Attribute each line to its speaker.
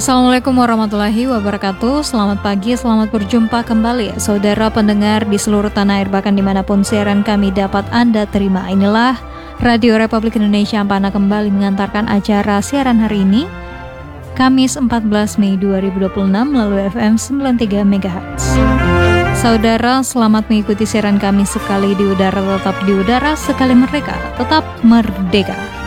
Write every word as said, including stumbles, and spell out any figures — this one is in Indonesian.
Speaker 1: Assalamualaikum warahmatullahi wabarakatuh. Selamat pagi, selamat berjumpa kembali saudara pendengar di seluruh tanah air, bahkan dimanapun siaran kami dapat Anda terima. Inilah Radio Republik Indonesia Ampana kembali mengantarkan acara siaran hari ini, Kamis empat belas Mei dua ribu dua puluh enam melalui F M sembilan puluh tiga megahertz. Saudara, selamat mengikuti siaran kami sekali di udara, tetap di udara, sekali merdeka, tetap merdeka.